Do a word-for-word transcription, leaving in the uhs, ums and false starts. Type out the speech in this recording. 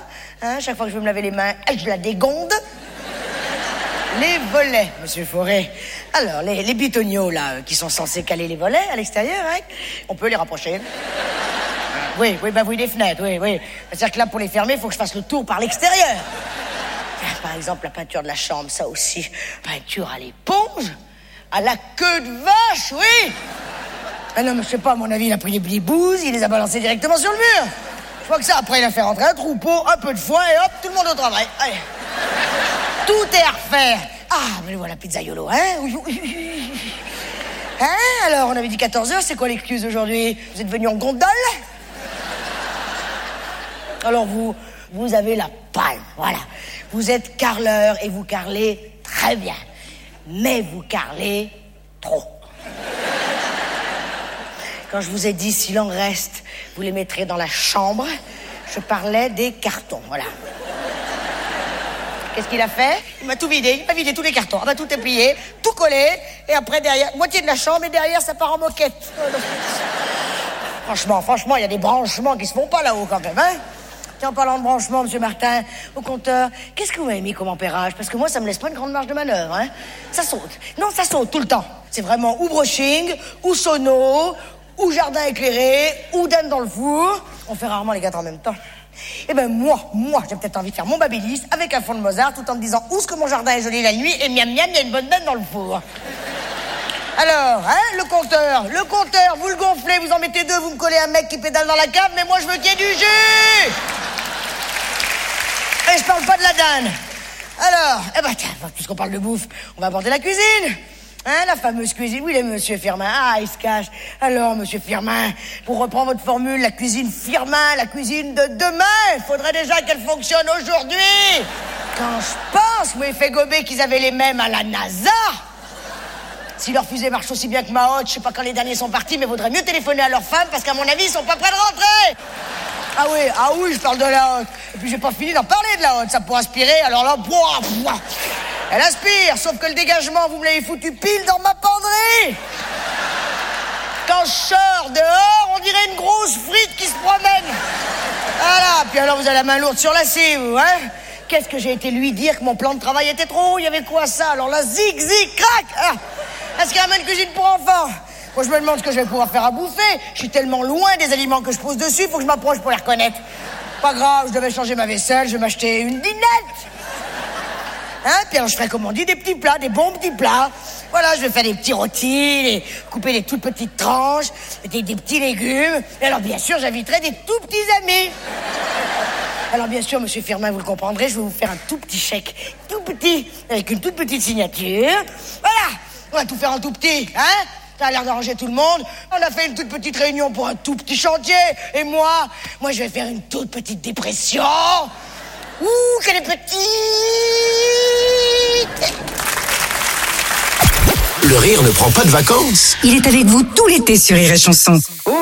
Hein, chaque fois que je veux me laver les mains, je la dégonde. Les volets, monsieur Fauré. Alors, les, les bitoniaux, là, qui sont censés caler les volets à l'extérieur, hein, on peut les rapprocher. Oui, oui, bah oui, des fenêtres, oui, oui. C'est-à-dire que là, pour les fermer, il faut que je fasse le tour par l'extérieur. Par exemple, la peinture de la chambre, ça aussi. Peinture à l'éponge, à la queue de vache, oui. Ah non, mais je sais pas, à mon avis, il a pris les blibouses, il les a balancés directement sur le mur. Je crois que ça, après, il a fait rentrer un troupeau, un peu de foin, et hop, tout le monde au travail. Allez. Tout est à refaire. Ah, mais voilà, pizzaiolo, hein. Hein, alors, on avait dit quatorze heures, c'est quoi l'excuse aujourd'hui? Vous êtes venu en gondole? Alors, vous, vous avez la palme, voilà. Vous êtes carreleur et vous carrelez très bien. Mais vous carrelez trop. Quand je vous ai dit, s'il en reste, vous les mettrez dans la chambre, je parlais des cartons, voilà. Qu'est-ce qu'il a fait? Il m'a tout vidé, il m'a vidé tous les cartons. Ah bah, tout est plié, tout collé, et après, derrière, moitié de la chambre, et derrière, ça part en moquette. Franchement, franchement, il y a des branchements qui se font pas là-haut, quand même, hein? Tiens, en parlant de branchement, monsieur Martin, au compteur, qu'est-ce que vous m'avez mis comme ampérage? Parce que moi, ça me laisse pas une grande marge de manœuvre, hein? Ça saute. Non, ça saute tout le temps. C'est vraiment ou brushing, ou sono, ou jardin éclairé, ou dame dans le four. On fait rarement les quatre en même temps. Eh ben moi, moi, j'ai peut-être envie de faire mon babyliss avec un fond de Mozart tout en me disant où est-ce que mon jardin est joli la nuit et miam miam, il y a une bonne dame dans le four. Alors, hein, le compteur, le compteur, vous le gonflez, vous en mettez deux, vous me collez un mec qui pédale dans la cave, mais moi je veux qu'il y ait du jus. Et je parle pas de la dinde. Alors, eh ben tiens, puisqu'on parle de bouffe, on va aborder la cuisine. Hein, la fameuse cuisine. Oui, les monsieur Firmin. Ah, il se cache. Alors, monsieur Firmin, pour reprendre votre formule, la cuisine Firmin, la cuisine de demain, il faudrait déjà qu'elle fonctionne aujourd'hui. Quand je pense, moi, il fait gober qu'ils avaient les mêmes à la NASA. Si leur fusée marche aussi bien que ma hotte, je sais pas quand les derniers sont partis, mais vaudrait mieux téléphoner à leurs femmes, parce qu'à mon avis, ils sont pas prêts de rentrer. Ah oui, ah oui, je parle de la hotte. Et puis, j'ai pas fini d'en parler de la hotte. Ça pourrait aspirer, alors là, pouah, pouah. Elle aspire, sauf que le dégagement, vous me l'avez foutu pile dans ma penderie. Quand je sors dehors, on dirait une grosse frite qui se promène. Voilà, puis alors vous avez la main lourde sur la scie, vous, hein. Qu'est-ce que j'ai été lui dire que mon plan de travail était trop haut? Il y avait quoi, ça? Alors là, zig, zig, crac. Ah. Est-ce qu'il y a une cuisine pour enfants? Moi, je me demande ce que je vais pouvoir faire à bouffer. Je suis tellement loin des aliments que je pose dessus, faut que je m'approche pour les reconnaître. Pas grave, je devais changer ma vaisselle, je vais m'acheter une dinette. Hein, puis alors je ferai, comme on dit, des petits plats, des bons petits plats. Voilà, je vais faire des petits rôtis, des, couper des toutes petites tranches, des, des petits légumes. Et alors, bien sûr, j'inviterai des tout petits amis. Alors, bien sûr, monsieur Firmin, vous le comprendrez, je vais vous faire un tout petit chèque, tout petit, avec une toute petite signature. Voilà, on va tout faire en tout petit, hein. Ça a l'air d'arranger tout le monde. On a fait une toute petite réunion pour un tout petit chantier. Et moi, moi, je vais faire une toute petite dépression. Ouh, qu'elle est petite! Le rire ne prend pas de vacances. Il est avec vous tout l'été sur Rire et Chanson.